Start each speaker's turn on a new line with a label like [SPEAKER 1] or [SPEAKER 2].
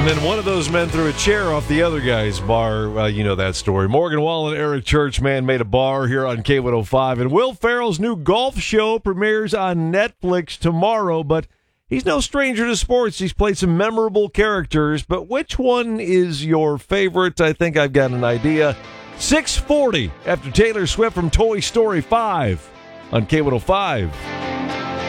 [SPEAKER 1] And then one of those men threw a chair off the other guy's bar. Well, you know that story. Morgan Wallen and Eric Churchman made a bar here on K105. And Will Ferrell's new golf show premieres on Netflix tomorrow. But he's no stranger to sports. He's played some memorable characters. But which one is your favorite? I think I've got an idea. 6:40 after Taylor Swift from Toy Story 5 on K105.